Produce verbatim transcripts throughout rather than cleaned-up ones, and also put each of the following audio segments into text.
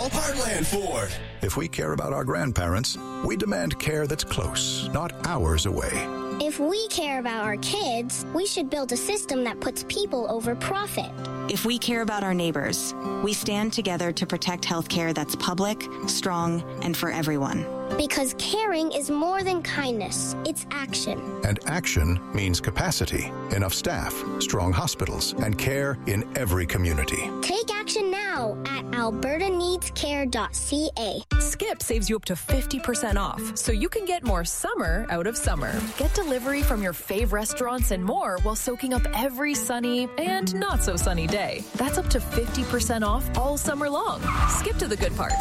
Call Heartland Ford. If we care about our grandparents, we demand care that's close, not hours away. If we care about our kids, we should build a system that puts people over profit. If we care about our neighbors, we stand together to protect healthcare that's public, strong, and for everyone. Because caring is more than kindness, it's action. And action means capacity, enough staff, strong hospitals, and care in every community. Take action now at alberta needs care dot c a. Skip saves you up to fifty percent off, so you can get more summer out of summer. Get delivery from your fave restaurants and more while soaking up every sunny and not so sunny day. That's up to fifty percent off all summer long. Skip to the good part.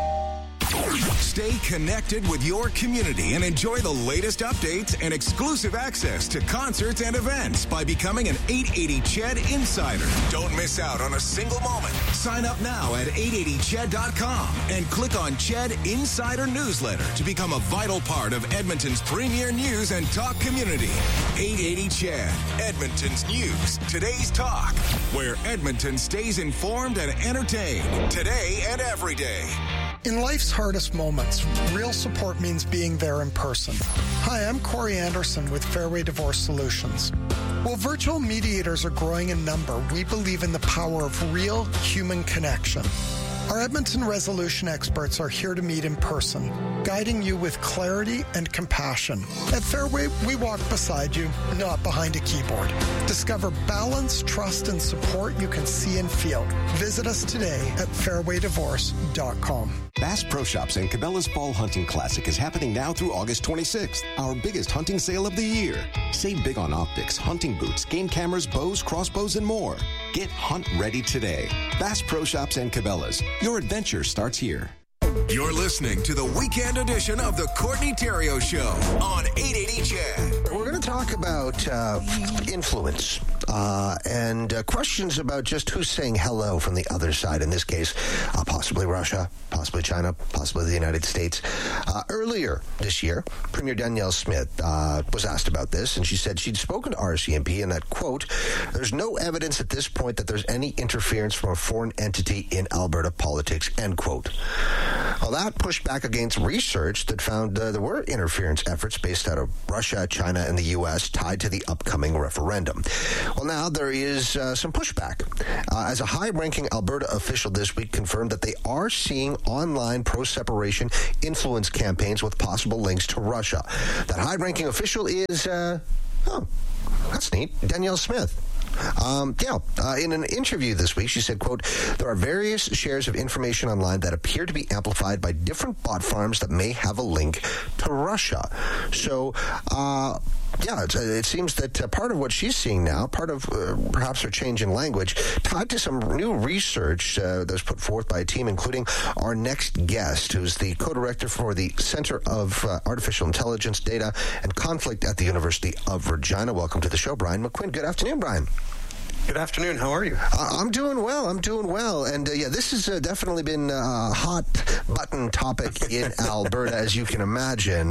Stay connected with your community and enjoy the latest updates and exclusive access to concerts and events by becoming an eight eighty C H E D Insider. Don't miss out on a single moment. Sign up now at eight eighty C H E D dot com and click on C H E D Insider Newsletter to become a vital part of Edmonton's premier news and talk community. eight eighty C H E D, Edmonton's news, today's talk, where Edmonton stays informed and entertained today and every day. In life's hardest moments, real support means being there in person. Hi, I'm Corey Anderson with Fairway Divorce Solutions. While virtual mediators are growing in number, we believe in the power of real human connection. Our Edmonton resolution experts are here to meet in person, guiding you with clarity and compassion. At Fairway, we walk beside you, not behind a keyboard. Discover balance, trust, and support you can see and feel. Visit us today at fairway divorce dot com. Bass Pro Shops and Cabela's Fall Hunting Classic is happening now through August twenty-sixth, our biggest hunting sale of the year. Save big on optics, hunting boots, game cameras, bows, crossbows, and more. Get hunt ready today. Bass Pro Shops and Cabela's. Your adventure starts here. You're listening to the weekend edition of the Courtney Theriault Show on eight eighty C H E D. We're going to talk about uh, influence uh, and uh, questions about just who's saying hello from the other side. In this case, uh, possibly Russia, possibly China, possibly the United States. Uh, earlier this year, Premier Danielle Smith uh, was asked about this, and she said she'd spoken to R C M P and that, quote, there's no evidence at this point that there's any interference from a foreign entity in Alberta politics, end quote. Well, that pushed back against research that found uh, there were interference efforts based out of Russia, China, and the U S tied to the upcoming referendum. Well, now there is uh, some pushback. Uh, as a high-ranking Alberta official this week confirmed that they are seeing online pro-separation influence campaigns with possible links to Russia. That high-ranking official is, uh, oh, that's neat, Danielle Smith. Um, yeah, uh, in an interview this week, she said, quote, there are various shares of information online that appear to be amplified by different bot farms that may have a link to Russia. So, uh, yeah, it, it seems that uh, part of what she's seeing now, part of uh, perhaps her change in language, tied to some new research uh, that was put forth by a team, including our next guest, who's the co-director for the Center of uh, Artificial Intelligence, Data, and Conflict at the University of Regina. Welcome to the show, Brian McQuinn. Good afternoon, Brian. Good afternoon. How are you? Uh, I'm doing well. I'm doing well. And uh, yeah, this has uh, definitely been a hot button topic in Alberta, as you can imagine.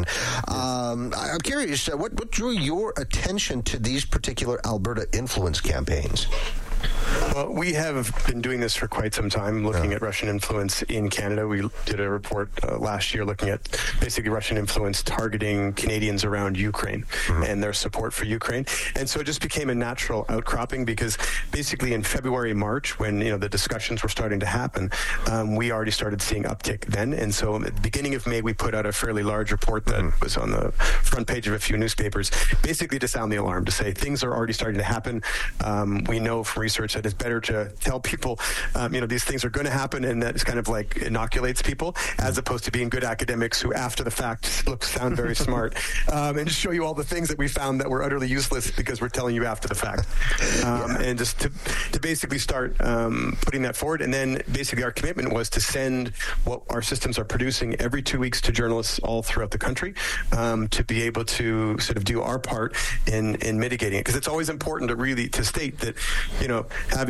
Um, I'm curious, uh, what, what drew your attention to these particular Alberta influence campaigns? Well, we have been doing this for quite some time, looking yeah. at Russian influence in Canada. We did a report uh, last year looking at basically Russian influence targeting Canadians around Ukraine mm-hmm. and their support for Ukraine. And so it just became a natural outcropping because basically in February, March, when you know the discussions were starting to happen, um, we already started seeing uptick then. And so at the beginning of May, we put out a fairly large report that mm-hmm. was on the front page of a few newspapers, basically to sound the alarm, to say things are already starting to happen. Um, we know from research that it's better to tell people, um, you know, these things are going to happen, and that kind of like inoculates people, as opposed to being good academics who, after the fact, look sound very smart, um, and just show you all the things that we found that were utterly useless because we're telling you after the fact, um, yeah. and just to to basically start um, putting that forward, and then basically our commitment was to send what our systems are producing every two weeks to journalists all throughout the country um, to be able to sort of do our part in in mitigating it, because it's always important to really to state that, you know, having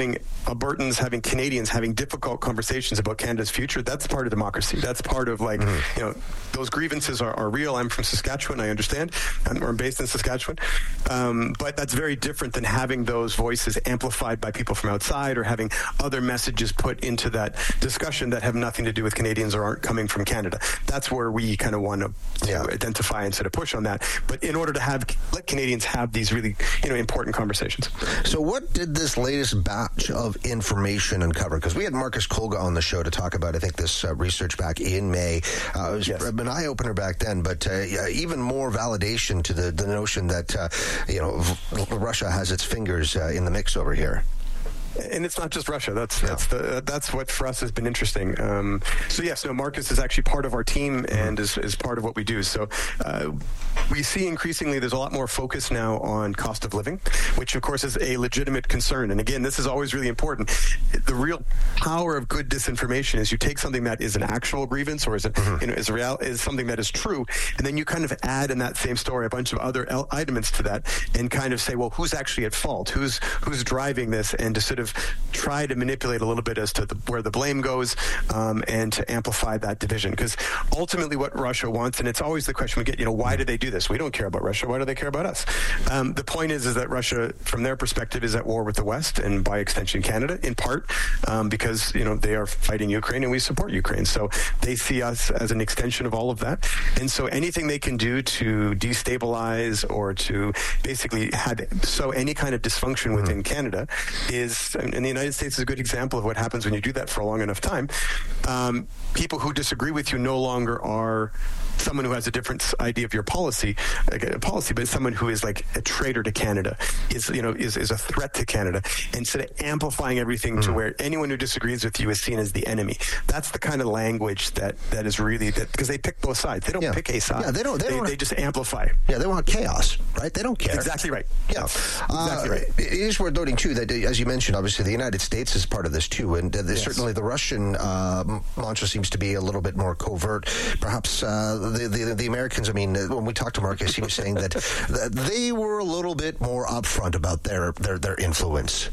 having Albertans, having Canadians, having difficult conversations about Canada's future, that's part of democracy. That's part of, like, mm-hmm. you know, those grievances are, are real. I'm from Saskatchewan, I understand. I'm, I'm based in Saskatchewan. Um, but that's very different than having those voices amplified by people from outside or having other messages put into that discussion that have nothing to do with Canadians or aren't coming from Canada. That's where we kind of want to yeah. identify and sort of push on that. But in order to have let Canadians have these really, you know, important conversations. So what did this latest batch of information uncover? Because we had Marcus Kolga on the show to talk about, I think, this uh, research back in May. Uh, it was yes. an eye-opener back then, but uh, even more validation to the, the notion that, uh, you know, Russia has its fingers uh, in the mix over here. And it's not just Russia. That's no. that's the that's what for us has been interesting. Um, so yes, no, Marcus is actually part of our team and is, is part of what we do. So uh, we see increasingly there's a lot more focus now on cost of living, which of course is a legitimate concern. And again, this is always really important. The real power of good disinformation is you take something that is an actual grievance or is a, mm-hmm. you know is a real is something that is true, and then you kind of add in that same story a bunch of other elements to that, and kind of say, well, who's actually at fault? Who's who's driving this? And to sort of try to manipulate a little bit as to the, where the blame goes, um, and to amplify that division. Because ultimately what Russia wants, and it's always the question we get, you know, why do they do this? We don't care about Russia. Why do they care about us? Um, the point is, is that Russia, from their perspective, is at war with the West and by extension Canada, in part um, because, you know, they are fighting Ukraine and we support Ukraine. So they see us as an extension of all of that. And so anything they can do to destabilize or to basically have so any kind of dysfunction within mm-hmm. Canada is, and the United States is a good example of what happens when you do that for a long enough time. Um, people who disagree with you no longer are someone who has a different idea of your policy, like a policy, but someone who is like a traitor to Canada, is, you know, is, is a threat to Canada. Instead of amplifying everything mm. to where anyone who disagrees with you is seen as the enemy. That's the kind of language that, that is really, that because they pick both sides. They don't yeah. pick a side. Yeah, they don't. They, they, don't they just amplify. Yeah, they want chaos, right? They don't care. Exactly right. Yeah, exactly uh, right. It is worth noting too that, as you mentioned, obviously the United States is part of this too, and uh, yes. certainly the Russian uh, mantra seems to be a little bit more covert. Perhaps uh, the, the the Americans. I mean, when we talked to Marcus, he was saying that, that they were a little bit more upfront about their their, their influence.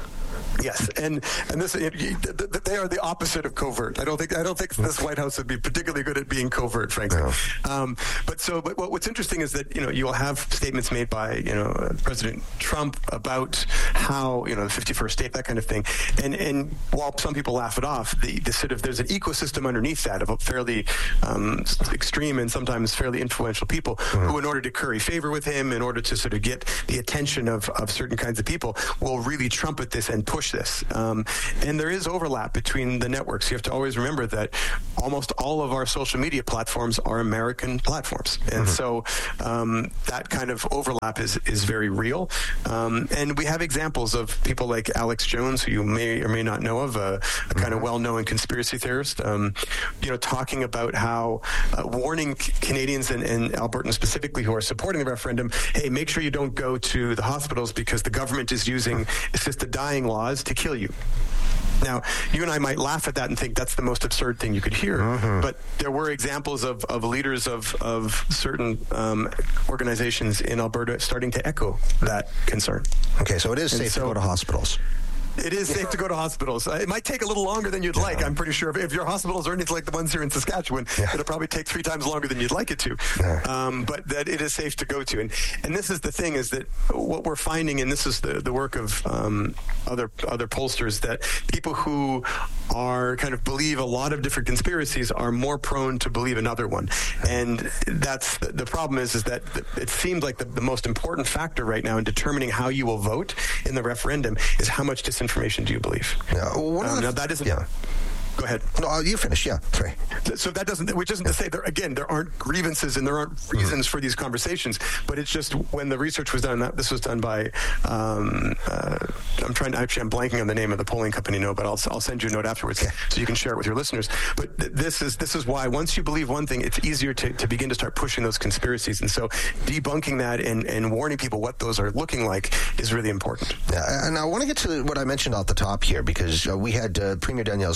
Yes, and and this they are the opposite of covert. I don't think I don't think this White House would be particularly good at being covert, frankly. No. Um, but so, but what's interesting is that, you know, you will have statements made by, you know, President Trump about how, you know, the fifty-first state, that kind of thing, and and while some people laugh it off, the, the sort of there's an ecosystem underneath that of a fairly um, extreme and sometimes fairly influential people mm-hmm. who, in order to curry favor with him, in order to sort of get the attention of of certain kinds of people, will really trumpet this and push this. Um, and there is overlap between the networks. You have to always remember that almost all of our social media platforms are American platforms. And mm-hmm. so um, that kind of overlap is, is very real. Um, and we have examples of people like Alex Jones, who you may or may not know of, a, a mm-hmm. kind of well-known conspiracy theorist, um, you know, talking about how uh, warning Canadians and, and Albertans specifically who are supporting the referendum, hey, make sure you don't go to the hospitals because the government is using assisted dying laws to kill you. Now, you and I might laugh at that and think that's the most absurd thing you could hear, mm-hmm. but there were examples of, of leaders of, of certain um, organizations in Alberta starting to echo that concern. Okay, so it is and safe so, to go to hospitals. It is safe to go to hospitals. Uh, it might take a little longer than you'd yeah. like. I'm pretty sure if, if your hospitals are anything like the ones here in Saskatchewan, yeah. it'll probably take three times longer than you'd like it to. Yeah. Um, but that it is safe to go to. And and this is the thing, is that what we're finding, and this is the, the work of um, other other pollsters, that people who are kind of believe a lot of different conspiracies are more prone to believe another one. And that's the, the problem is, is that it seems like the, the most important factor right now in determining how you will vote in the referendum is how much disinformation information do you believe? Yeah, one um, now that isn't. Yeah. Go ahead. No, you finish. Yeah, sorry. So that doesn't, which isn't to say there again there aren't grievances and there aren't reasons mm-hmm. for these conversations, but it's just when the research was done. That this was done by. Um, uh, I'm trying to actually. I'm blanking on the name of the polling company. No, but I'll I'll send you a note afterwards okay. so you can share it with your listeners. But th- this is this is why once you believe one thing, it's easier to, to begin to start pushing those conspiracies, and so debunking that and, and warning people what those are looking like is really important. Yeah, and I want to get to what I mentioned off the top here because uh, we had uh, Premier Danielle Smith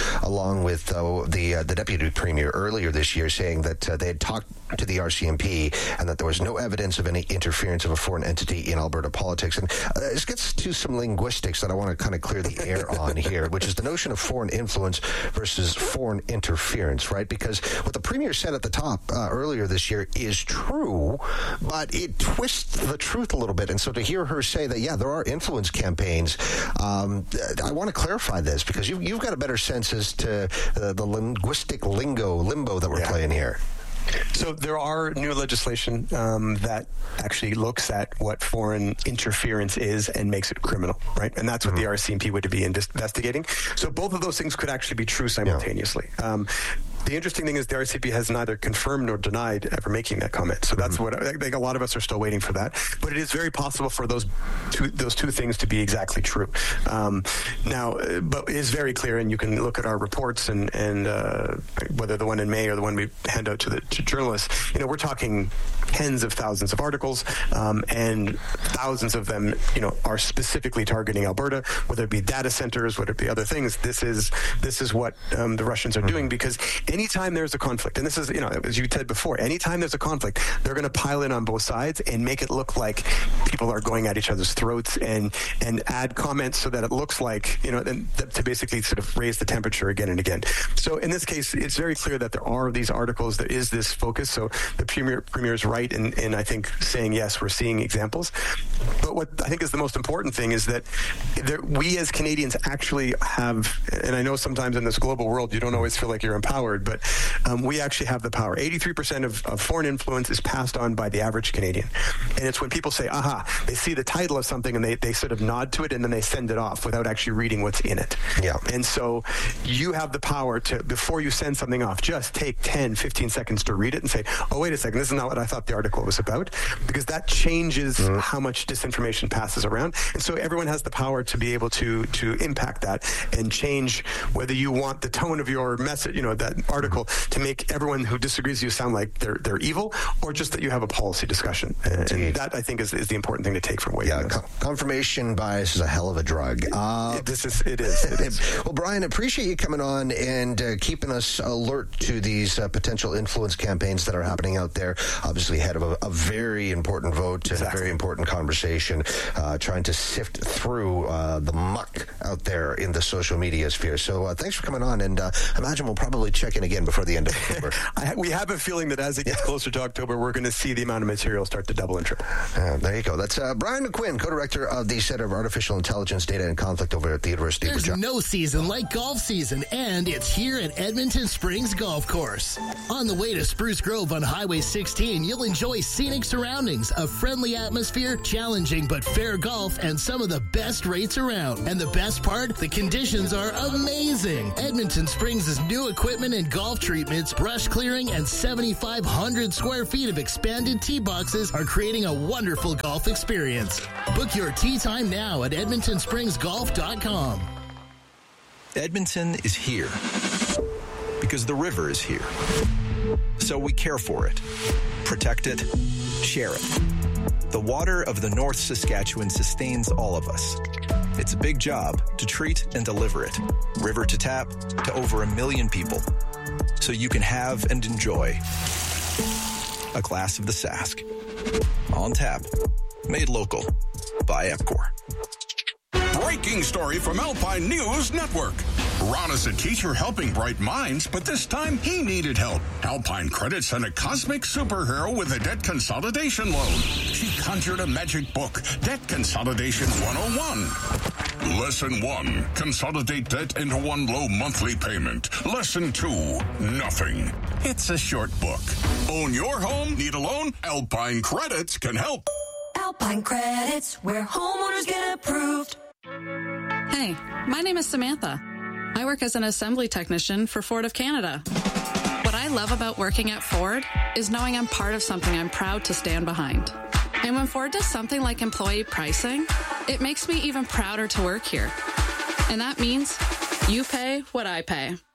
along with uh, the uh, the deputy premier earlier this year, saying that uh, they had talked to the R C M P and that there was no evidence of any interference of a foreign entity in Alberta politics. And uh, this gets to some linguistics that I want to kind of clear the air on here, which is the notion of foreign influence versus foreign interference, right? Because what the premier said at the top uh, earlier this year is true, but it twists the truth a little bit. And so to hear her say that, yeah, there are influence campaigns, um, I want to clarify this because you, you've got a better sense as to uh, the linguistic lingo, limbo that we're yeah. playing here. So there are new legislation um, that actually looks at what foreign interference is and makes it criminal, right? And that's what mm-hmm. the R C M P would be investigating. So both of those things could actually be true simultaneously. Yeah. Um, The interesting thing is the R C M P has neither confirmed nor denied ever making that comment. So that's mm-hmm. what I think. A lot of us are still waiting for that. But it is very possible for those two, those two things to be exactly true. Um, now, but it is very clear, and you can look at our reports and and uh, whether the one in May or the one we hand out to the to journalists. You know, we're talking tens of thousands of articles, um, and thousands of them, you know, are specifically targeting Alberta, whether it be data centers, whether it be other things. This is this is what um, the Russians are mm-hmm. doing because. Anytime there's a conflict, and this is, you know, as you said before, anytime there's a conflict, they're going to pile in on both sides and make it look like people are going at each other's throats and and add comments so that it looks like, you know, and to basically sort of raise the temperature again and again. So in this case, it's very clear that there are these articles, there is this focus. So the premier premier is right in, in, I think, saying, yes, we're seeing examples. But what I think is the most important thing is that there, we as Canadians actually have, and I know sometimes in this global world, you don't always feel like you're empowered, but um, we actually have the power. eighty-three percent of, of foreign influence is passed on by the average Canadian. And it's when people say, aha, they see the title of something and they, they sort of nod to it and then they send it off without actually reading what's in it. Yeah. And so you have the power to, before you send something off, just take ten, fifteen seconds to read it and say, oh, wait a second, this is not what I thought the article was about, because that changes mm. how much disinformation passes around. And so everyone has the power to be able to, to impact that and change whether you want the tone of your message, you know, that article to make everyone who disagrees with you sound like they're they're evil, or just that you have a policy discussion. And, and that, I think, is, is the important thing to take from away. Yeah, from this. Co- confirmation bias is a hell of a drug. Uh, it, this is it is. It is. Well, Brian, appreciate you coming on and uh, keeping us alert to these uh, potential influence campaigns that are happening out there. Obviously, ahead of a, a very important vote exactly. and a very important conversation, uh, trying to sift through uh, the muck out there in the social media sphere. So, uh, thanks for coming on, and uh, I imagine we'll probably check in again before the end of October. I, we have a feeling that as it gets closer to October, we're going to see the amount of material start to double and triple. Uh, there you go. That's uh, Brian McQuinn, co-director of the Center of Artificial Intelligence, Data and Conflict over at the University There's of Virginia. There's no season like golf season, and it's here at Edmonton Springs Golf Course. On the way to Spruce Grove on Highway sixteen, you'll enjoy scenic surroundings, a friendly atmosphere, challenging but fair golf, and some of the best rates around. And the best part, the conditions are amazing. Edmonton Springs' new equipment and golf treatments, brush clearing, and seventy-five hundred square feet of expanded tee boxes are creating a wonderful golf experience. Book your tee time now at edmonton springs golf dot com. Edmonton is here because the river is here. So we care for it, protect it, share it. The water of the North Saskatchewan sustains all of us. It's a big job to treat and deliver it, river to tap, to over a million people, so you can have and enjoy a glass of the Sask. On tap, made local by Epcor. Breaking story from Alpine News Network. Ron is a teacher helping bright minds, but this time he needed help. Alpine Credit sent a cosmic superhero with a debt consolidation loan. She conjured a magic book, Debt Consolidation one oh one. Lesson one, consolidate debt into one low monthly payment. Lesson two, nothing. It's a short book. Own your home? Need a loan? Alpine Credits can help. Alpine Credits, where homeowners get approved. Hey, my name is Samantha. I work as an assembly technician for Ford of Canada. What I love about working at Ford is knowing I'm part of something I'm proud to stand behind. And when Ford does something like employee pricing, it makes me even prouder to work here. And that means you pay what I pay.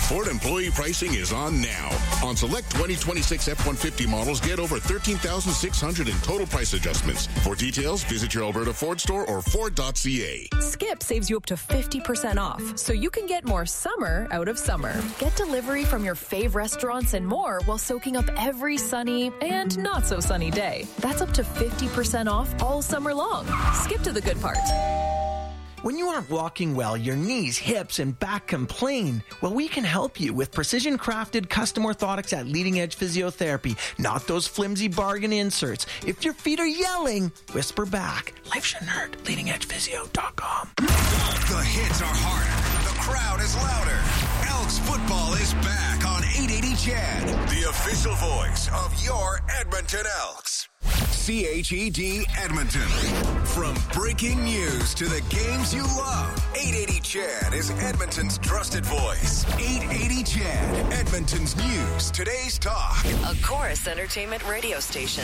Ford employee pricing is on now. On select twenty twenty-six F one fifty models, get over thirteen thousand six hundred in total price adjustments. For details, visit your Alberta Ford store or Ford dot C A. Skip saves you up to fifty percent off, so you can get more summer out of summer. Get delivery from your fave restaurants and more while soaking up every sunny and not so sunny day. That's up to fifty percent off all summer long. Skip to the good part. When you aren't walking well, your knees, hips, and back complain. Well, we can help you with precision-crafted custom orthotics at Leading Edge Physiotherapy, not those flimsy bargain inserts. If your feet are yelling, whisper back. Life shouldn't hurt. leading edge physio dot com. The hits are harder. The crowd is louder. Elks football is back on eight eighty C H E D, the official voice of your Edmonton Elks. C H E D Edmonton. From breaking news to the games you love, eight eighty C H E D is Edmonton's trusted voice. eight eighty C H E D, Edmonton's news, today's talk. A Chorus Entertainment radio station.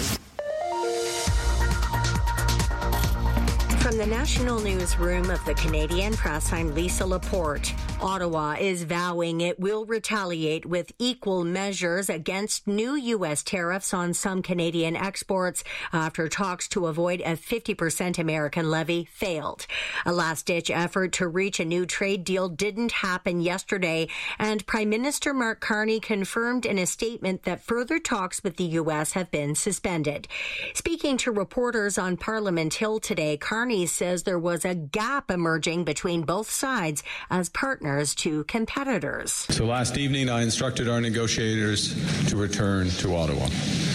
From the National Newsroom of the Canadian Press, I'm Lisa Laporte. Ottawa is vowing it will retaliate with equal measures against new U S tariffs on some Canadian exports after talks to avoid a fifty percent American levy failed. A last-ditch effort to reach a new trade deal didn't happen yesterday, and Prime Minister Mark Carney confirmed in a statement that further talks with the U S have been suspended. Speaking to reporters on Parliament Hill today, Carney says there was a gap emerging between both sides as partners to competitors. So last evening, I instructed our negotiators to return to Ottawa.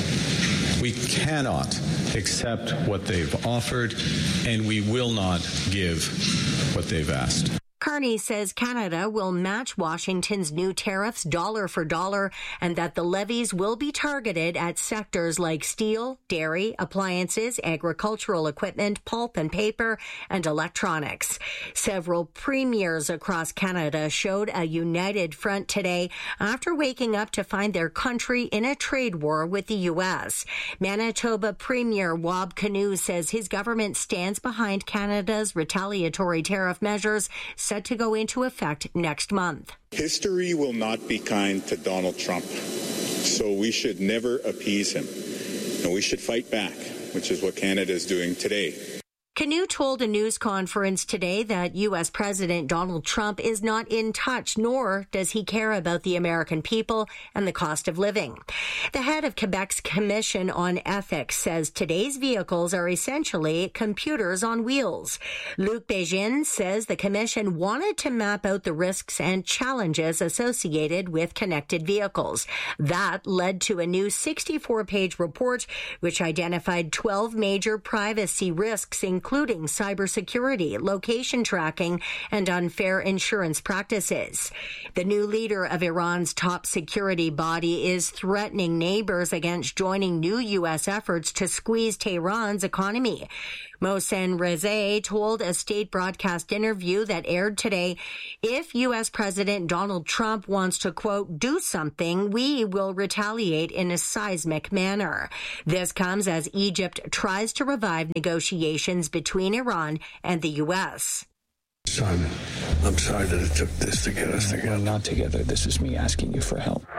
We cannot accept what they've offered, and we will not give what they've asked. Carney says Canada will match Washington's new tariffs dollar for dollar and that the levies will be targeted at sectors like steel, dairy, appliances, agricultural equipment, pulp and paper, and electronics. Several premiers across Canada showed a united front today after waking up to find their country in a trade war with the U S. Manitoba Premier Wab Kinew says his government stands behind Canada's retaliatory tariff measures set to go into effect next month. History will not be kind to Donald Trump, so we should never appease him. And we should fight back, which is what Canada is doing today. Kinew told a news conference today that U S. President Donald Trump is not in touch, nor does he care about the American people and the cost of living. The head of Quebec's Commission on Ethics says today's vehicles are essentially computers on wheels. Luc Bégin says the commission wanted to map out the risks and challenges associated with connected vehicles. That led to a new sixty-four page report which identified twelve major privacy risks, including including cybersecurity, location tracking, and unfair insurance practices. The new leader of Iran's top security body is threatening neighbors against joining new U S efforts to squeeze Tehran's economy. Mohsen Rezai told a state broadcast interview that aired today, if U S. President Donald Trump wants to, quote, do something, we will retaliate in a seismic manner. This comes as Egypt tries to revive negotiations between Iran and the U S. Simon, I'm sorry that it took this to get us together. We're not together. This is me asking you for help.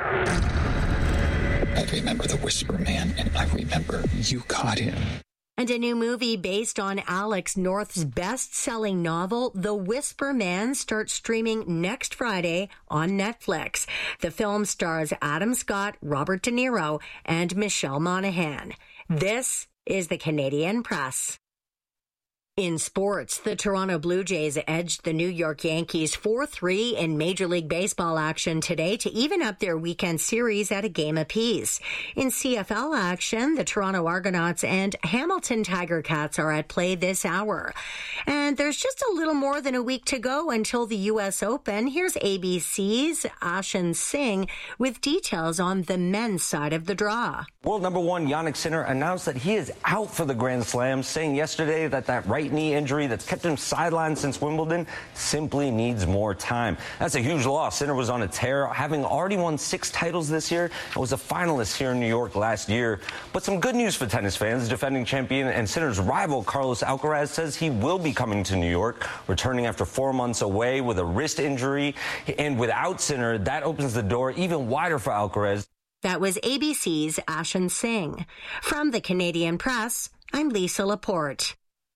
I remember the Whisper Man, and I remember you caught him. And a new movie based on Alex North's best-selling novel, The Whisper Man, starts streaming next Friday on Netflix. The film stars Adam Scott, Robert De Niro, and Michelle Monaghan. This is the Canadian Press. In sports, the Toronto Blue Jays edged the New York Yankees four three in Major League Baseball action today to even up their weekend series at a game apiece. In C F L action, the Toronto Argonauts and Hamilton Tiger Cats are at play this hour. And there's just a little more than a week to go until the U S Open. Here's A B C's Ashan Singh with details on the men's side of the draw. World number one Jannik Sinner announced that he is out for the Grand Slam, saying yesterday that that right right knee injury that's kept him sidelined since Wimbledon simply needs more time. That's a huge loss. Sinner was on a tear, having already won six titles this year and was a finalist here in New York last year. But some good news for tennis fans. Defending champion and Sinner's rival Carlos Alcaraz says he will be coming to New York, returning after four months away with a wrist injury. And without Sinner, that opens the door even wider for Alcaraz. That was A B C's Ashen Singh. From the Canadian Press, I'm Lisa Laporte.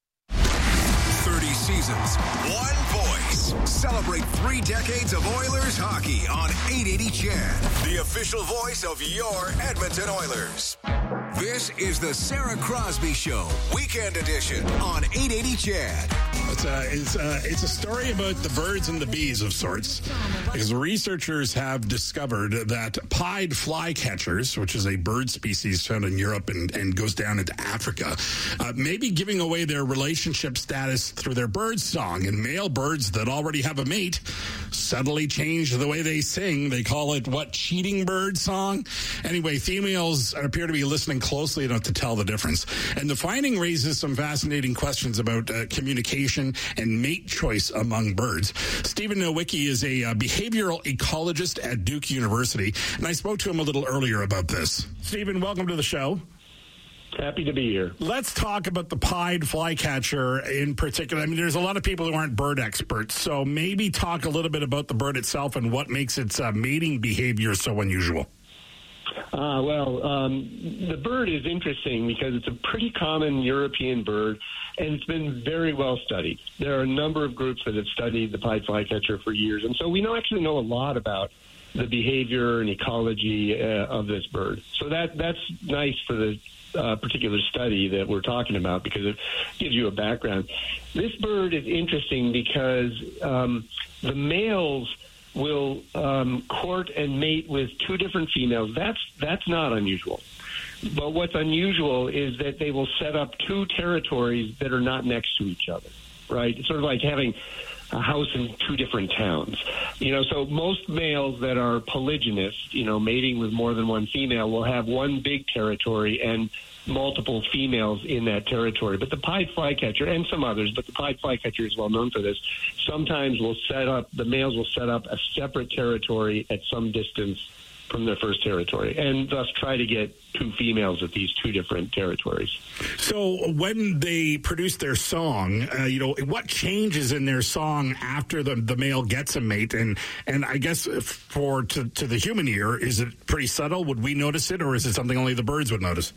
thirty seasons, one voice. Celebrate three decades of Oilers hockey on eight eighty C H E D, the official voice of your Edmonton Oilers. This is the Sarah Crosby Show, Weekend Edition on eight eighty C H E D. It's a, it's, a, it's a story about the birds and the bees of sorts, because researchers have discovered that pied flycatchers, which is a bird species found in Europe and, and goes down into Africa, uh, may be giving away their relationship status through their bird song. And male birds that already have a mate subtly change the way they sing. They call it, what, cheating bird song? Anyway, females appear to be listening closely enough to tell the difference. And the finding raises some fascinating questions about uh, communication and mate choice among birds. Stephen Nowicki is a uh, behavioral ecologist at Duke University, and I spoke to him a little earlier about this. Stephen, welcome to the show. Happy to be here. Let's talk about the pied flycatcher in particular. I mean, there's a lot of people who aren't bird experts, so maybe talk a little bit about the bird itself and what makes its uh, mating behavior so unusual. Uh, well, um, the bird is interesting because it's a pretty common European bird, and it's been very well studied. There are a number of groups that have studied the pied flycatcher for years, and so we know actually know a lot about the behavior and ecology uh, of this bird. So that that's nice for the uh, particular study that we're talking about, because it gives you a background. This bird is interesting because um, the males will um, court and mate with two different females. That's that's not unusual. But what's unusual is that they will set up two territories that are not next to each other, right? It's sort of like having a house in two different towns. You know, so most males that are polygynous, you know, mating with more than one female, will have one big territory and multiple females in that territory. But the pied flycatcher, and some others, but the pied flycatcher is well known for this, sometimes will set up, the males will set up a separate territory at some distance from their first territory, and thus try to get two females at these two different territories. So when they produce their song, uh, you know, what changes in their song after the, the male gets a mate? And, and I guess for to, to the human ear, is it pretty subtle? Would we notice it, or is it something only the birds would notice?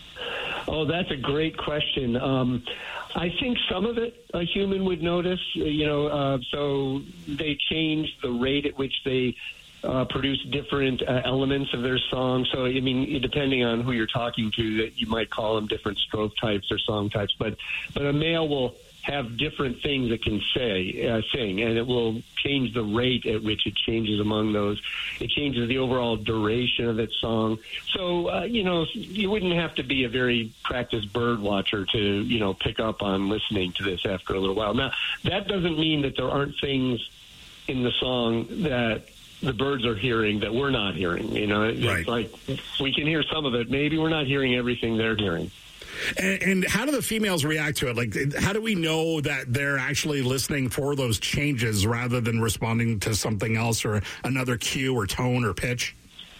Oh, that's a great question. Um, I think some of it a human would notice, you know, uh, so they change the rate at which they Uh, produce different uh, elements of their song. So, I mean, depending on who you're talking to, that you might call them different stroke types or song types. But but a male will have different things it can say, uh, sing, and it will change the rate at which it changes among those. It changes the overall duration of its song. So, uh, you know, you wouldn't have to be a very practiced bird watcher to, you know, pick up on listening to this after a little while. Now, that doesn't mean that there aren't things in the song that the birds are hearing that we're not hearing. You know, it's right. Like we can hear some of it. Maybe we're not hearing everything they're hearing. And, and how do the females react to it? Like, how do we know that they're actually listening for those changes rather than responding to something else or another cue or tone or pitch?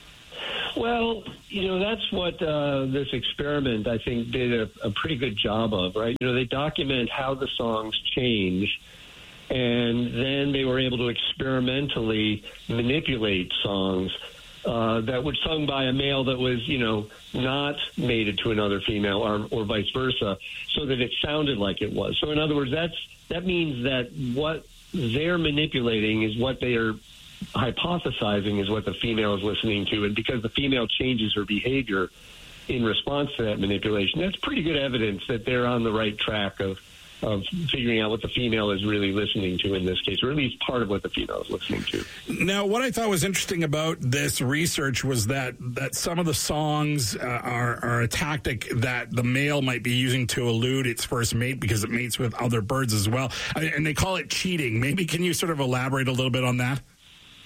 Well, you know, that's what uh, this experiment, I think, did a, a pretty good job of, right? You know, they document how the songs change, and then they were able to experimentally manipulate songs uh, that were sung by a male that was, you know, not mated to another female, or, or vice versa, so that it sounded like it was. So in other words, that's that means that what they're manipulating is what they are hypothesizing is what the female is listening to. And because the female changes her behavior in response to that manipulation, that's pretty good evidence that they're on the right track of of figuring out what the female is really listening to in this case, or at least part of what the female is listening to. Now, what I thought was interesting about this research was that, that some of the songs uh, are, are a tactic that the male might be using to elude its first mate because it mates with other birds as well. And they call it cheating. Maybe can you sort of elaborate a little bit on that?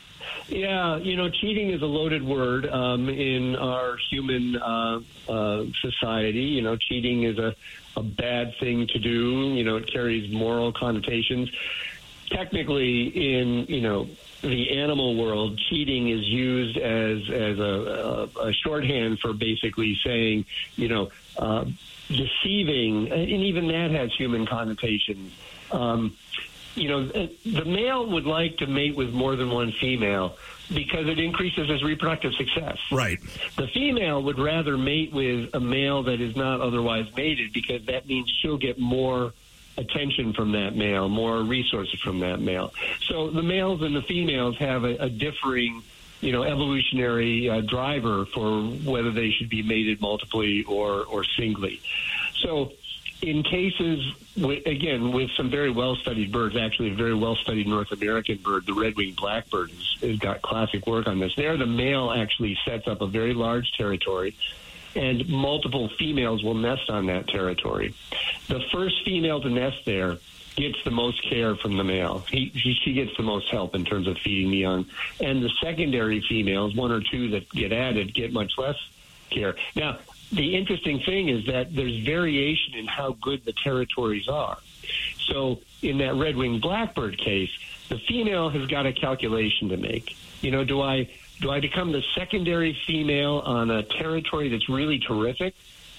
Yeah, you know, cheating is a loaded word um, in our human uh, uh, society. You know, cheating is a, a bad thing to do. You know, it carries moral connotations. Technically, in, you know, the animal world, cheating is used as as a, a, a shorthand for basically saying, you know, uh, deceiving, and even that has human connotations. Um, you know, the male would like to mate with more than one female because it increases his reproductive success. Right. The female would rather mate with a male that is not otherwise mated because that means she'll get more attention from that male, more resources from that male. So the males and the females have a, a differing, you know, evolutionary uh, driver for whether they should be mated multiply or, or singly. So in cases, w- again, with some very well-studied birds, actually a very well-studied North American bird, the red-winged blackbird has, has got classic work on this. There, the male actually sets up a very large territory, and multiple females will nest on that territory. The first female to nest there gets the most care from the male. He, he, she gets the most help in terms of feeding the young. And the secondary females, one or two that get added, get much less care. Now, the interesting thing is that there's variation in how good the territories are. So in that red-winged blackbird case, the female has got a calculation to make. You know, do I do I become the secondary female on a territory that's really terrific,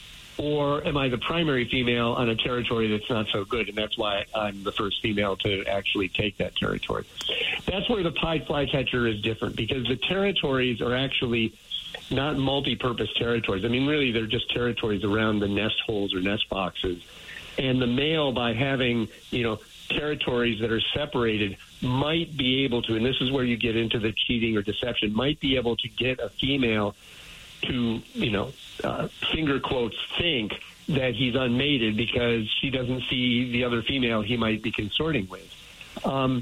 or am I the primary female on a territory that's not so good? And that's why I'm the first female to actually take that territory. That's where the pied flycatcher is different, because the territories are actually not multi-purpose territories. I mean, really, they're just territories around the nest holes or nest boxes. And the male, by having, you know, territories that are separated, might be able to, and this is where you get into the cheating or deception, might be able to get a female to, you know, uh, finger quotes, think that he's unmated because she doesn't see the other female he might be consorting with. Um,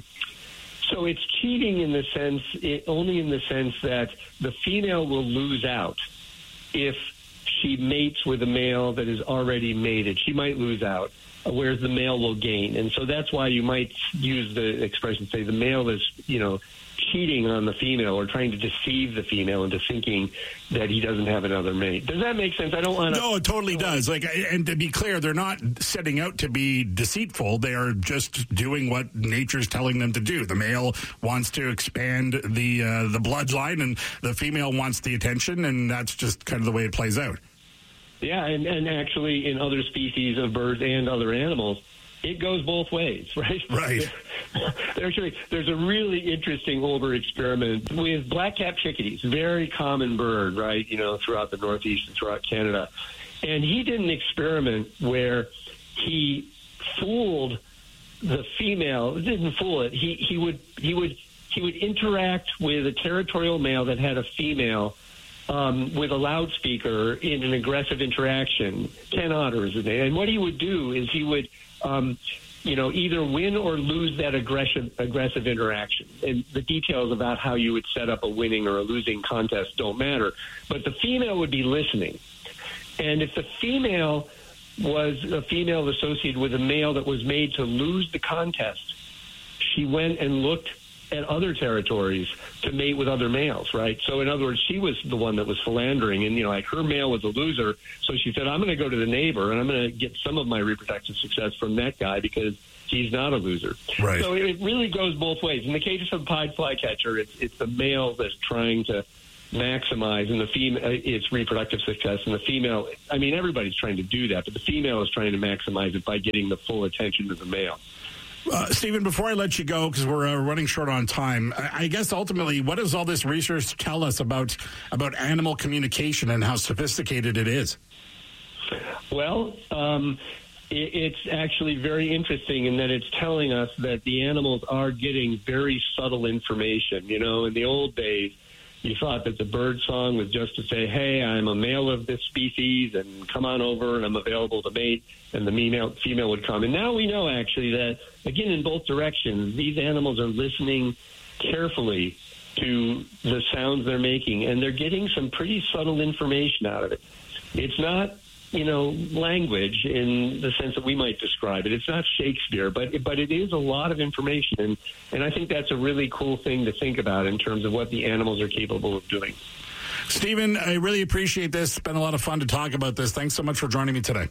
so it's cheating in the sense, it, only in the sense that the female will lose out if she mates with a male that is already mated. She might lose out, whereas the male will gain. And so that's why you might use the expression, say the male is, you know, cheating on the female or trying to deceive the female into thinking that he doesn't have another mate. Does that make sense? I don't want to... No, it totally does. Like, and to be clear, they're not setting out to be deceitful. They are just doing what nature's telling them to do. The male wants to expand the uh, the bloodline, and the female wants the attention, and that's just kind of the way it plays out. Yeah, and, and actually in other species of birds and other animals, it goes both ways, right? Right. Actually, there's a really interesting older experiment with black-capped chickadees, very common bird, right, you know, throughout the Northeast and throughout Canada. And he did an experiment where he fooled the female, didn't fool it. He he would he would he would interact with a territorial male that had a female Um, with a loudspeaker in an aggressive interaction. Ken Otter is his name. And what he would do is he would, um, you know, either win or lose that aggression, aggressive interaction. And the details about how you would set up a winning or a losing contest don't matter. But the female would be listening. And if the female was a female associated with a male that was made to lose the contest, she went and looked at other territories to mate with other males, right? So in other words, she was the one that was philandering, and, you know, like her male was a loser. So she said, I'm going to go to the neighbor and I'm going to get some of my reproductive success from that guy because he's not a loser. Right. So it really goes both ways. In the case of pied flycatcher, it's, it's the male that's trying to maximize and the female its reproductive success, and the female, I mean, everybody's trying to do that, but the female is trying to maximize it by getting the full attention of the male. Uh, Stephen, before I let you go, because we're uh, running short on time, I, I guess ultimately, what does all this research tell us about about animal communication and how sophisticated it is? Well, um, it, it's actually very interesting in that it's telling us that the animals are getting very subtle information. You know, in the old days, you thought that the bird song was just to say, hey, I'm a male of this species, and come on over, and I'm available to mate, and the female, female would come. And now we know, actually, that, again, in both directions, these animals are listening carefully to the sounds they're making, and they're getting some pretty subtle information out of it. It's not you know, language in the sense that we might describe it. It's not Shakespeare, but but it is a lot of information, and, and I think that's a really cool thing to think about in terms of what the animals are capable of doing. Stephen, I really appreciate this. It's been a lot of fun to talk about this. Thanks so much for joining me today.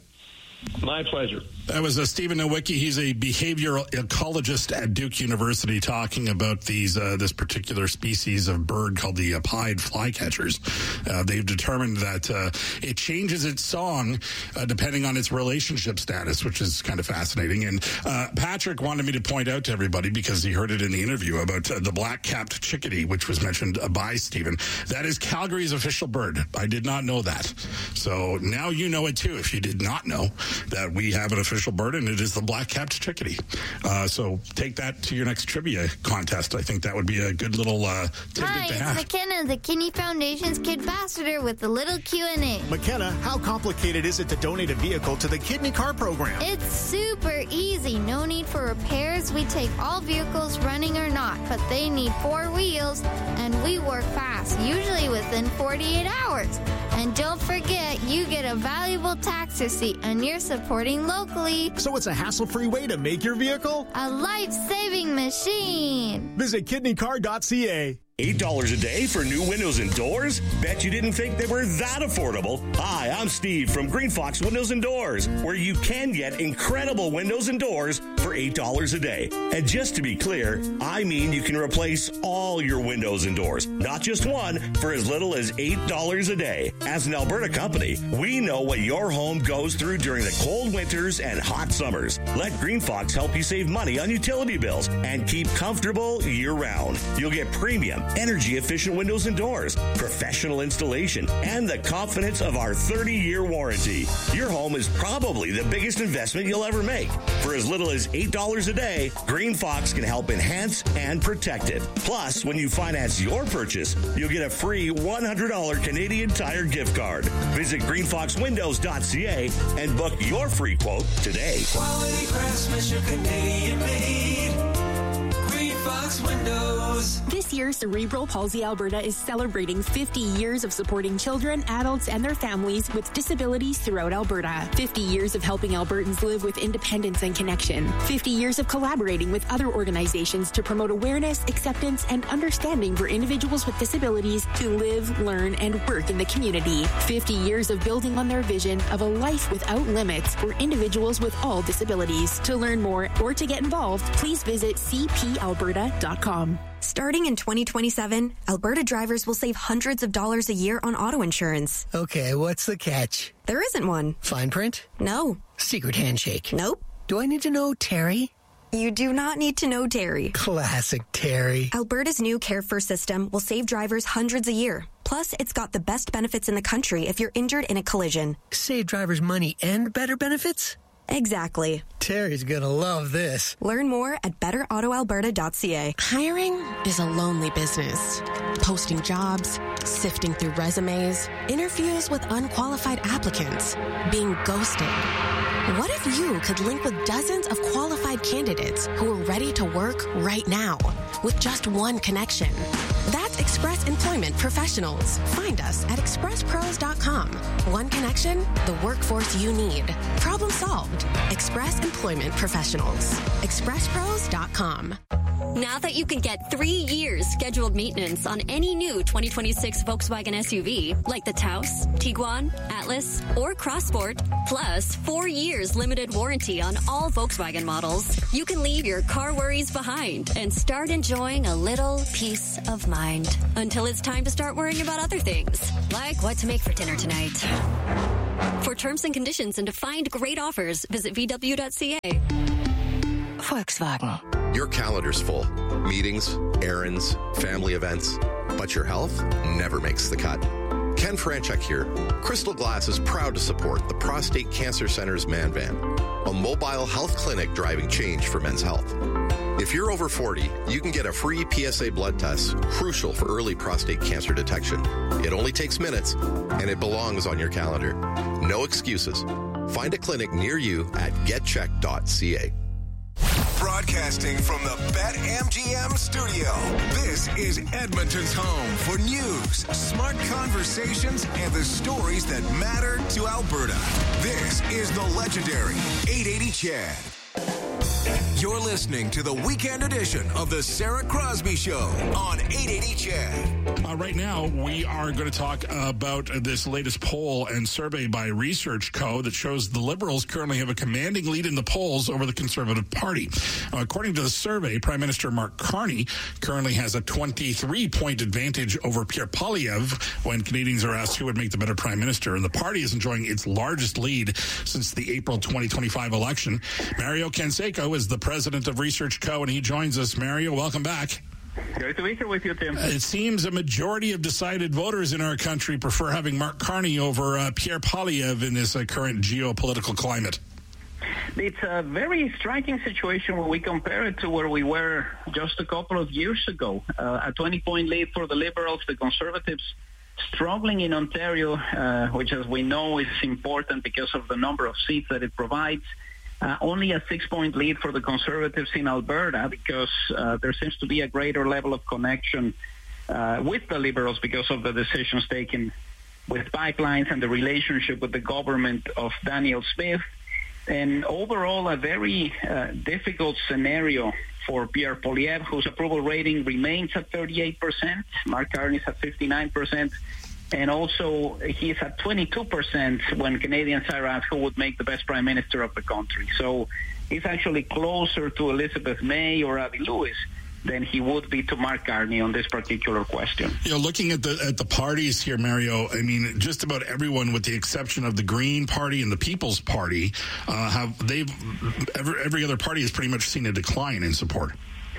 My pleasure. That was uh, Stephen Nowicki. He's a behavioral ecologist at Duke University talking about these uh, this particular species of bird called the uh, pied flycatchers. Uh, they've determined that uh, it changes its song uh, depending on its relationship status, which is kind of fascinating. And uh, Patrick wanted me to point out to everybody, because he heard it in the interview, about uh, the black-capped chickadee, which was mentioned uh, by Stephen. That is Calgary's official bird. I did not know that. So now you know it too, if you did not know that we have an official bird, and it is the black-capped chickadee. Uh, so take that to your next trivia contest. I think that would be a good little uh, tidbit Hi, to it's have. McKenna, the Kidney Foundation's Kid Ambassador, with a little Q and A. McKenna, how complicated is it to donate a vehicle to the Kidney Car Program? It's super easy. No need for repairs. We take all vehicles, running or not, but they need four wheels, and we work fast, usually within forty-eight hours. And don't forget, you get a valuable tax receipt, and you're supporting locally. So it's a hassle-free way to make your vehicle a life-saving machine. Visit kidney car dot c a. eight dollars a day for new windows and doors? Bet you didn't think they were that affordable. Hi, I'm Steve from Green Fox Windows and Doors, where you can get incredible windows and doors for eight dollars a day. And just to be clear, I mean you can replace all your windows and doors, not just one, for as little as eight dollars a day. As an Alberta company, we know what your home goes through during the cold winters and hot summers. Let Green Fox help you save money on utility bills and keep comfortable year-round. You'll get premium, energy-efficient windows and doors, professional installation, and the confidence of our thirty-year warranty. Your home is probably the biggest investment you'll ever make. For as little as eight dollars a day, Green Fox can help enhance and protect it. Plus, when you finance your purchase, you'll get a free one hundred dollars Canadian Tire gift card. Visit green fox windows dot c a and book your free quote today. Quality craftsmanship, Canadian made. Green Fox Windows. This year, Cerebral Palsy Alberta is celebrating fifty years of supporting children, adults, and their families with disabilities throughout Alberta. fifty years of helping Albertans live with independence and connection. fifty years of collaborating with other organizations to promote awareness, acceptance, and understanding for individuals with disabilities to live, learn, and work in the community. fifty years of building on their vision of a life without limits for individuals with all disabilities. To learn more or to get involved, please visit c p alberta dot com. Starting in twenty twenty-seven, Alberta drivers will save hundreds of dollars a year on auto insurance. Okay, what's the catch? There isn't one. Fine print? No. Secret handshake? Nope. Do I need to know Terry? You do not need to know Terry. Classic Terry. Alberta's new Care First system will save drivers hundreds a year. Plus, it's got the best benefits in the country if you're injured in a collision. Save drivers money and better benefits? Exactly. Terry's gonna love this. Learn more at better auto alberta dot c a. Hiring is a lonely business. Posting jobs, sifting through resumes, interviews with unqualified applicants, being ghosted. What if you could link with dozens of qualified candidates who are ready to work right now with just one connection? That's Express Employment Professionals. Find us at express pros dot com. One connection, the workforce you need. Problem solved. Express Employment Professionals. express pros dot com. Now that you can get three years scheduled maintenance on any new twenty twenty-six Volkswagen S U V, like the Taos, Tiguan, Atlas, or Crossport, plus four years limited warranty on all Volkswagen models, you can leave your car worries behind and start enjoying a little peace of mind. Until it's time to start worrying about other things, like what to make for dinner tonight. For terms and conditions and to find great offers, visit v w dot c a. Volkswagen. Your calendar's full. Meetings, errands, family events. But your health never makes the cut. Ken Franchuk here. Crystal Glass is proud to support the Prostate Cancer Center's Man Van, a mobile health clinic driving change for men's health. If you're over forty, you can get a free P S A blood test, crucial for early prostate cancer detection. It only takes minutes, and it belongs on your calendar. No excuses. Find a clinic near you at get check dot c a. Broadcasting from the BetMGM studio, this is Edmonton's home for news, smart conversations, and the stories that matter to Alberta. This is the legendary eight eighty C H E D. You're listening to the weekend edition of the Sarah Crosby Show on eight eighty C H E D. Uh, right now, we are going to talk about this latest poll and survey by Research Co. that shows the Liberals currently have a commanding lead in the polls over the Conservative Party. Uh, according to the survey, Prime Minister Mark Carney currently has a twenty-three point advantage over Pierre Poilievre when Canadians are asked who would make the better Prime Minister. And the party is enjoying its largest lead since the April twenty twenty-five election. Mario Canseco is the president of Research Co., and he joins us. Mario, welcome back. Great to be here with you, Tim. It seems a majority of decided voters in our country prefer having Mark Carney over uh, Pierre Poilievre in this uh, current geopolitical climate. It's a very striking situation when we compare it to where we were just a couple of years ago. Uh, a twenty point lead for the Liberals, the Conservatives struggling in Ontario, uh, which, as we know, is important because of the number of seats that it provides. Uh, only a six-point lead for the Conservatives in Alberta because uh, there seems to be a greater level of connection uh, with the Liberals because of the decisions taken with pipelines and the relationship with the government of Daniel Smith. And overall, a very uh, difficult scenario for Pierre Poilievre, whose approval rating remains at thirty-eight percent. Mark Carney's at fifty-nine percent. And also, he's at twenty-two percent when Canadians are asked who would make the best prime minister of the country. So he's actually closer to Elizabeth May or Avi Lewis than he would be to Mark Carney on this particular question. You know, looking at the at the parties here, Mario, I mean, just about everyone, with the exception of the Green Party and the People's Party, uh, have they've every, every other party has pretty much seen a decline in support.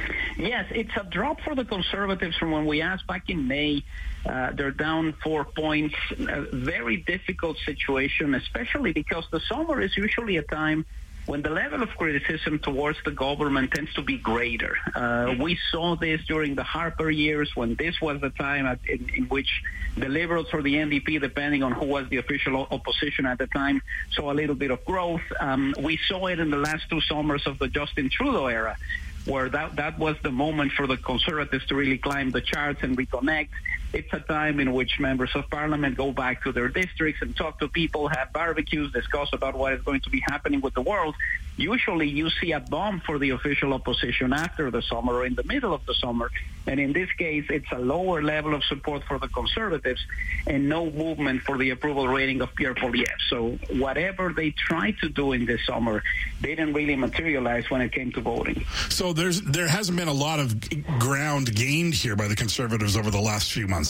Yes, it's a drop for the Conservatives from when we asked back in May. Uh, they're down four points. A very difficult situation, especially because the summer is usually a time when the level of criticism towards the government tends to be greater. Uh, we saw this during the Harper years when this was the time at, in, in which the Liberals or the N D P, depending on who was the official opposition at the time, saw a little bit of growth. Um, we saw it in the last two summers of the Justin Trudeau era, where that, that was the moment for the Conservatives to really climb the charts and reconnect. It's a time in which members of parliament go back to their districts and talk to people, have barbecues, discuss about what is going to be happening with the world. Usually you see a bomb for the official opposition after the summer or in the middle of the summer. And in this case, it's a lower level of support for the Conservatives and no movement for the approval rating of Pierre Poilievre. So whatever they tried to do in this summer, they didn't really materialize when it came to voting. So there's there hasn't been a lot of ground gained here by the Conservatives over the last few months.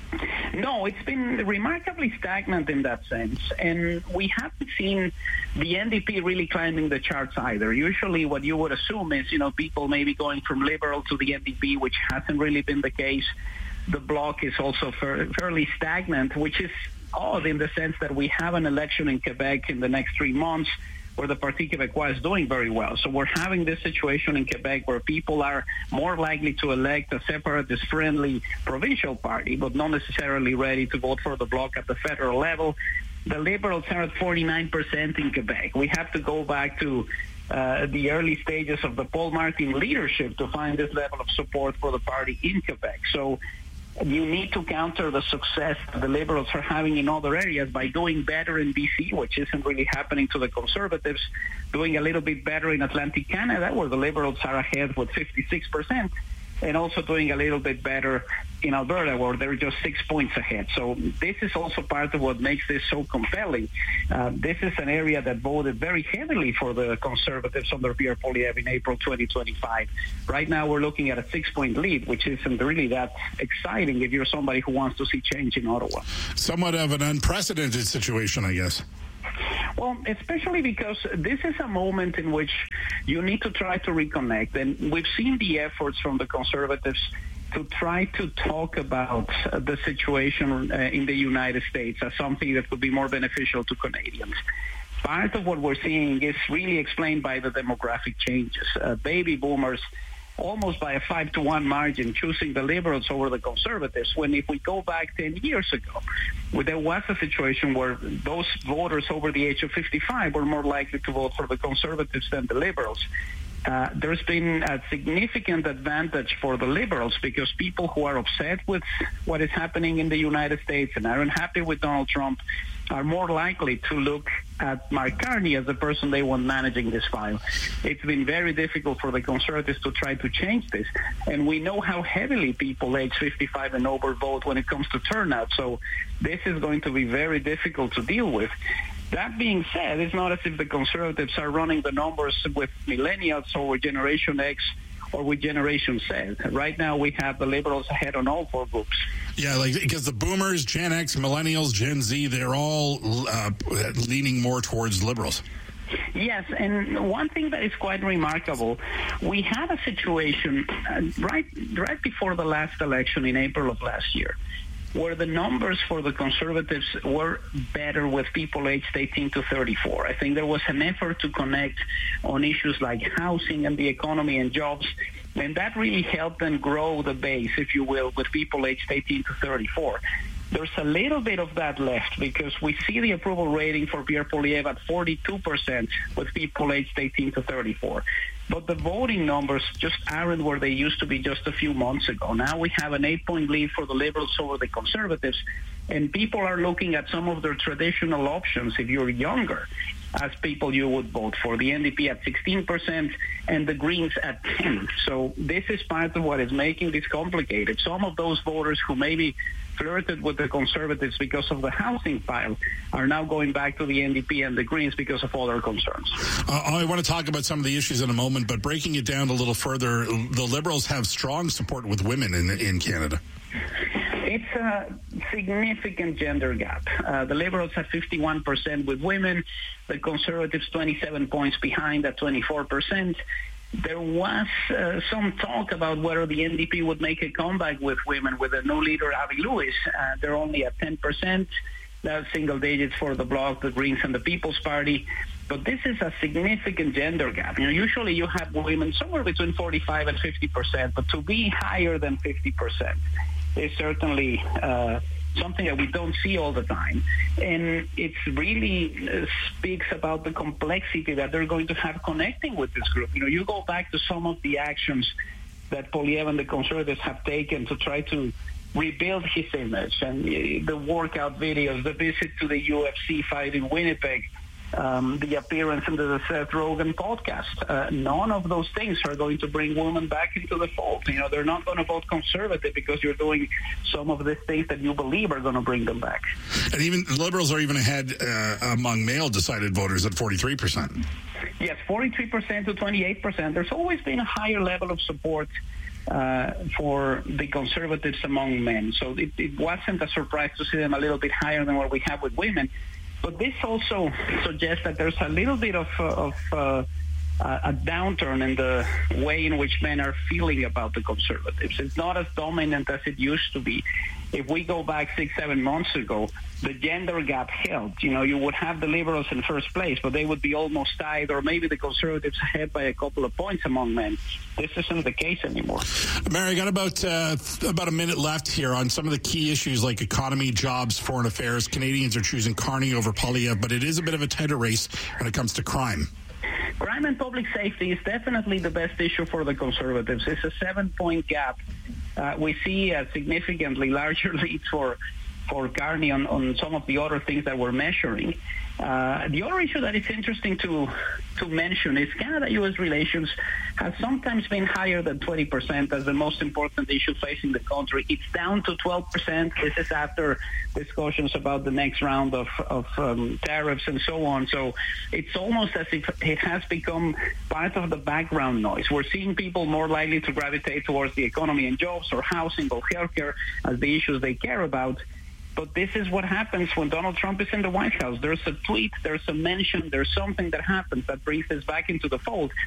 No, it's been remarkably stagnant in that sense. And we haven't seen the N D P really climbing the charts either. Usually what you would assume is, you know, people maybe going from Liberal to the N D P, which hasn't really been the case. The bloc is also fairly stagnant, which is odd in the sense that we have an election in Quebec in the next three months where the Parti Québécois is doing very well. So we're having this situation in Quebec where people are more likely to elect a separatist-friendly provincial party, but not necessarily ready to vote for the bloc at the federal level. The Liberals are at forty-nine percent in Quebec. We have to go back to uh, the early stages of the Paul Martin leadership to find this level of support for the party in Quebec. So you need to counter the success that the Liberals are having in other areas by doing better in B C, which isn't really happening to the Conservatives, doing a little bit better in Atlantic Canada, where the Liberals are ahead with fifty-six percent, and also doing a little bit better in Alberta, where they're just six points ahead. So this is also part of what makes this so compelling. Uh, this is an area that voted very heavily for the Conservatives under Pierre Poilievre in April twenty twenty-five. Right now we're looking at a six-point lead, which isn't really that exciting if you're somebody who wants to see change in Ottawa. Somewhat of an unprecedented situation, I guess. Well, especially because this is a moment in which you need to try to reconnect. And we've seen the efforts from the Conservatives to try to talk about uh, the situation uh, in the United States as something that could be more beneficial to Canadians. Part of what we're seeing is really explained by the demographic changes. Uh, baby boomers, almost by a five to one margin, choosing the Liberals over the Conservatives, when if we go back ten years ago, well, there was a situation where those voters over the age of fifty-five were more likely to vote for the Conservatives than the Liberals. uh, there's been a significant advantage for the liberals because people who are upset with what is happening in the United States and aren't happy with Donald Trump are more likely to look at Mark Carney as the person they want managing this file. It's been very difficult for the conservatives to try to change this, and we know how heavily people age fifty-five and over vote when it comes to turnout, so this is going to be very difficult to deal with. That being said, it's not as if the conservatives are running the numbers with millennials or with Generation X or with Generation Z. Right now, we have the liberals ahead on all four groups. Yeah, like because the boomers, Gen X, millennials, Gen Z, they're all uh, leaning more towards liberals. Yes, and one thing that is quite remarkable, we had a situation uh, right right before the last election in April of last year, where the numbers for the conservatives were better with people aged eighteen to thirty-four. I think there was an effort to connect on issues like housing and the economy and jobs, and that really helped them grow the base, if you will, with people aged eighteen to thirty-four. There's a little bit of that left because we see the approval rating for Pierre Poilievre at forty-two percent with people aged eighteen to thirty-four. But the voting numbers just aren't where they used to be just a few months ago. Now we have an eight-point lead for the liberals over the conservatives, and people are looking at some of their traditional options, if you're younger, as people you would vote for. The N D P at sixteen percent and the Greens at ten. So this is part of what is making this complicated. Some of those voters who maybe flirted with the conservatives because of the housing file are now going back to the N D P and the Greens because of other concerns. Uh, I want to talk about some of the issues in a moment, but breaking it down a little further, the Liberals have strong support with women in in Canada. It's a significant gender gap. Uh, the Liberals have fifty-one percent with women, the Conservatives twenty-seven points behind at twenty-four percent. There was uh, some talk about whether the N D P would make a comeback with women with a new leader, Avi Lewis. Uh, they're only at ten percent. That's single digits for the Bloc, the Greens, and the People's Party. But this is a significant gender gap. You know, usually you have women somewhere between forty-five and fifty percent, but to be higher than fifty percent is certainly uh, something that we don't see all the time. And it really uh, speaks about the complexity that they're going to have connecting with this group. You know, you go back to some of the actions that Poilievre and the Conservatives have taken to try to rebuild his image, and the workout videos, the visit to the U F C fight in Winnipeg, um, the appearance in the Seth Rogen podcast. Uh, none of those things are going to bring women back into the fold. You know, they're not going to vote conservative because you're doing some of the things that you believe are going to bring them back. And even Liberals are even ahead uh, among male-decided voters at forty-three percent. Yes, forty-three percent to twenty-eight percent. There's always been a higher level of support Uh, for the conservatives among men. So it, it wasn't a surprise to see them a little bit higher than what we have with women. But this also suggests that there's a little bit of, uh, of uh, a downturn in the way in which men are feeling about the conservatives. It's not as dominant as it used to be. If we go back six, seven months ago, the gender gap held. You know, you would have the Liberals in first place, but they would be almost tied, or maybe the Conservatives ahead by a couple of points among men. This isn't the case anymore. Mary, I got about uh, about a minute left here on some of the key issues like economy, jobs, foreign affairs. Canadians are choosing Carney over Poilievre, but it is a bit of a tighter race when it comes to crime. Crime and public safety is definitely the best issue for the Conservatives. It's a seven-point gap. Uh, we see a significantly larger lead for for Carney on, on some of the other things that we're measuring. Uh, the other issue that is interesting to to mention is Canada-U S relations has sometimes been higher than twenty percent as the most important issue facing the country. It's down to twelve percent. This is after discussions about the next round of, of um, tariffs and so on. So it's almost as if it has become part of the background noise. We're seeing people more likely to gravitate towards the economy and jobs or housing or healthcare as the issues they care about. But this is what happens when Donald Trump is in the White House. There's a tweet, there's a mention, there's something that happens that brings this back into the fold.